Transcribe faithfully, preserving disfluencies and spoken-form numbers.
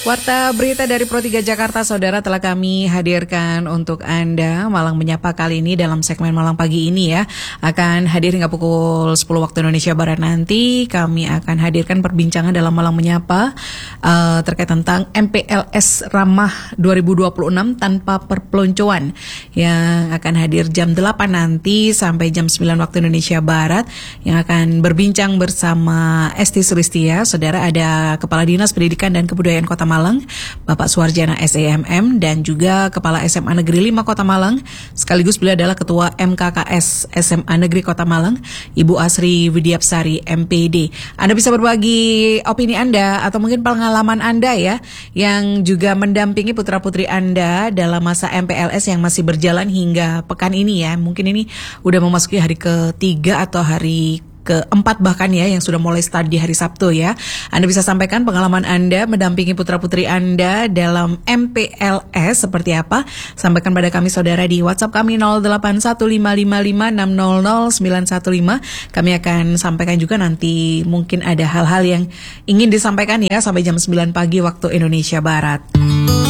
Warta berita dari Pro tiga Jakarta, saudara, telah kami hadirkan untuk Anda. Malang Menyapa kali ini dalam segmen Malang Pagi ini ya, akan hadir hingga pukul sepuluh waktu Indonesia Barat nanti. Kami akan hadirkan perbincangan dalam Malang Menyapa uh, terkait tentang M P L S Ramah dua ribu dua puluh enam tanpa perpeloncoan yang akan hadir jam delapan nanti sampai jam sembilan waktu Indonesia Barat, yang akan berbincang bersama Esti Sulistia. Saudara, ada Kepala Dinas Pendidikan dan Kebudayaan Kota Malang, Bapak Suarjana S E M M, dan juga Kepala S M A Negeri lima Kota Malang, sekaligus beliau adalah Ketua M K K S S M A Negeri Kota Malang, Ibu Asri Widiapsari M P D. Anda bisa berbagi opini Anda atau mungkin pengalaman Anda ya, yang juga mendampingi putra-putri Anda dalam masa M P L S yang masih berjalan hingga pekan ini ya. Mungkin ini udah memasuki hari ketiga atau hari keempat bahkan ya, yang sudah mulai start di hari Sabtu ya. Anda bisa sampaikan pengalaman Anda mendampingi putra-putri Anda dalam M P L S seperti apa. Sampaikan pada kami saudara di WhatsApp kami nol delapan satu lima lima lima enam nol nol sembilan satu lima. Kami akan sampaikan juga nanti, mungkin ada hal-hal yang ingin disampaikan ya sampai jam sembilan pagi waktu Indonesia Barat.